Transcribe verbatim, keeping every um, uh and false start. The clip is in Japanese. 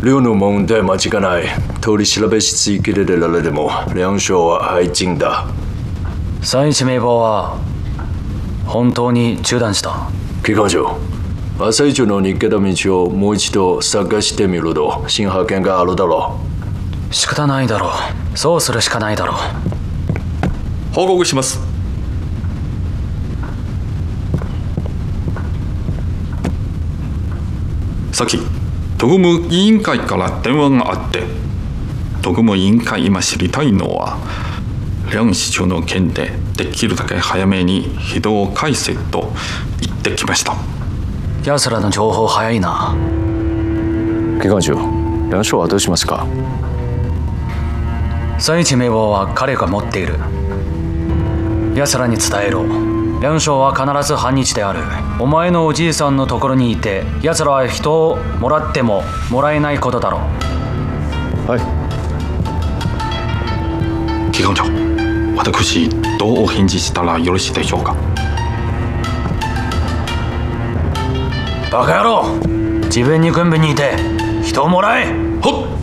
寮の問題間違いない。取り調べし続けられても梁将は廃人だ。 三一名簿は本当に中断した。 機関長、朝一の逃げた道をもう一度探してみると新発見があるだろう。仕方ないだろう。そうするしかないだろう。 報告します。さっき特務委員会から電話があって、特務委員会今知りたいのは梁市長の件でできるだけ早めに人を返せと言ってきました。 奴らの情報早いな。 機関長、梁将はどうしますか？ 三一名簿は彼が持っている。奴らに伝えろ。梁将は必ず反日である。お前のおじいさんのところにいて、奴らは人をもらってももらえないことだろう。 はい。 機関長、私どうお返事したらよろしいでしょうか？ バカ野郎、自分に軍部にいて人をもらえ。 はっ。